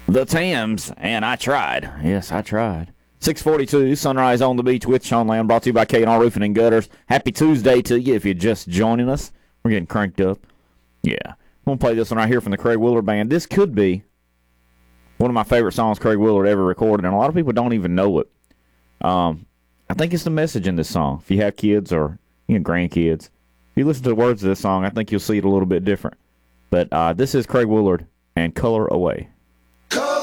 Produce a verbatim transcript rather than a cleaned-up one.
The Thames, and I tried. Yes, I tried. six forty-two, Sunrise on the Beach with Sean Lamb, brought to you by K and R Roofing and Gutters. Happy Tuesday to you if you're just joining us. We're getting cranked up. Yeah. I'm going to play this one right here from the Craig Willard Band. This could be one of my favorite songs Craig Willard ever recorded, and a lot of people don't even know it. Um, I think it's the message in this song. If you have kids or you know, grandkids, if you listen to the words of this song, I think you'll see it a little bit different. But uh, this is Craig Willard and Color Away.